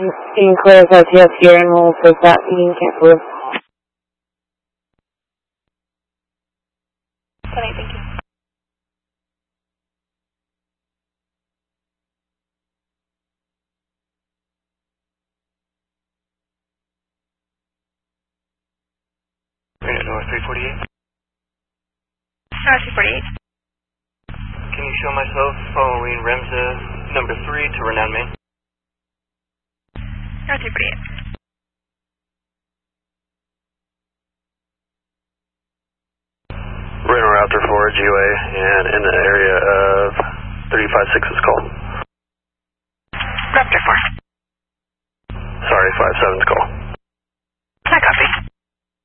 Being clear as RTS here, and we'll post that being canceled. Thank you. North 348. 348. Can you show myself following Remza number 3 to Renown Main? 348. Reno Raptor 4 GOA and in the area of 356 is call. Raptor 4. Sorry, 57 is call.